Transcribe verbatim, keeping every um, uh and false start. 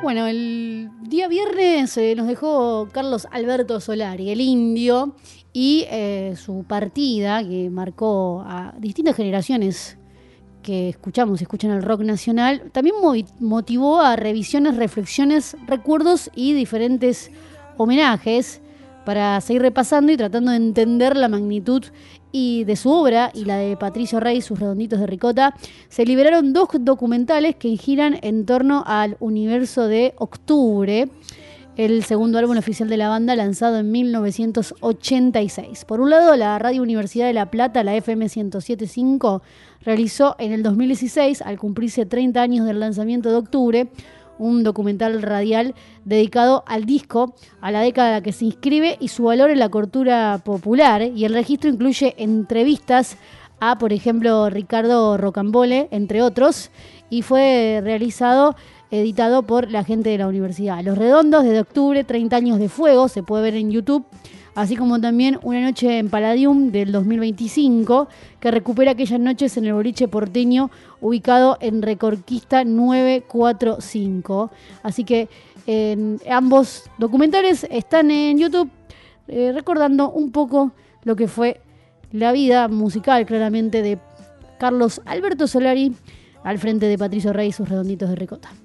Bueno, el día viernes eh, nos dejó Carlos Alberto Solari, el indio, y eh, su partida que marcó a distintas generaciones que escuchamos y escuchan el rock nacional, también movi- motivó a revisiones, reflexiones, recuerdos y diferentes homenajes para seguir repasando y tratando de entender la magnitud y de su obra y la de Patricio Rey, Sus Redonditos de Ricota. Se liberaron dos documentales que giran en torno al universo de Octubre, el segundo álbum oficial de la banda lanzado en mil novecientos ochenta y seis. Por un lado, la Radio Universidad de La Plata, la F M ciento siete punto cinco, realizó en el dos mil dieciséis, al cumplirse treinta años del lanzamiento de Octubre, un documental radial dedicado al disco, a la década que se inscribe y su valor en la cultura popular. Y el registro incluye entrevistas a, por ejemplo, Ricardo Rocambole, entre otros, y fue realizado, editado por la gente de la universidad. Los Redondos, desde Octubre, treinta años de fuego, se puede ver en YouTube, así como también Una noche en Palladium del dos mil veinticinco, que recupera aquellas noches en el boliche porteño ubicado en Reconquista novecientos cuarenta y cinco. Así que eh, ambos documentales están en YouTube, eh, recordando un poco lo que fue la vida musical, claramente, de Carlos Alberto Solari al frente de Patricio Rey y Sus Redonditos de Ricota.